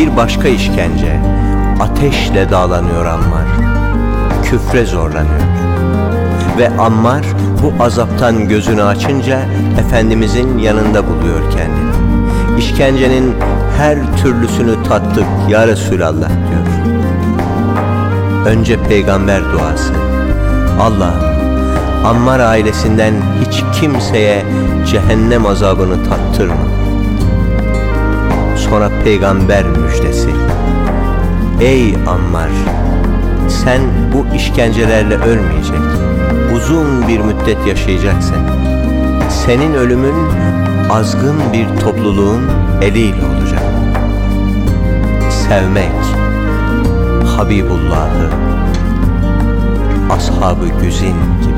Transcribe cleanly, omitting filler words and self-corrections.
Bir başka işkence, ateşle dağlanıyor Ammar. Küfre zorlanıyor. Ve Ammar bu azaptan gözünü açınca Efendimizin yanında buluyor kendini. İşkencenin her türlüsünü tattık ya Resulallah diyor. Önce peygamber duası. Allah'ım, Ammar ailesinden hiç kimseye cehennem azabını tattırma. Sonra peygamber müjdesi. Ey Ammar, sen bu işkencelerle ölmeyecek, uzun bir müddet yaşayacaksın. Senin ölümün azgın bir topluluğun eliyle olacak. Sevmek, Habibullah'ı, ashab-ı güzin gibi.